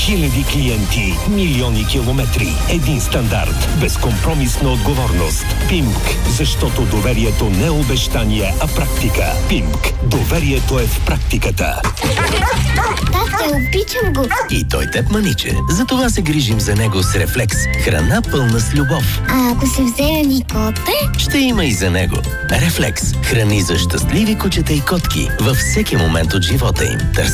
Хиляди клиенти, милиони километри, един стандарт, безкомпромисна отговорност. Пимк, защото доверието не е обещание, а практика. Пимк, доверието е в практиката. Тате, обичам го. И той теб маниче. Затова се грижим за него с Рефлекс. Храна пълна с любов. А ако се вземе ми коте? Ще има и за него. Рефлекс. Храни за щастливи кучета и котки във всеки момент от живота им.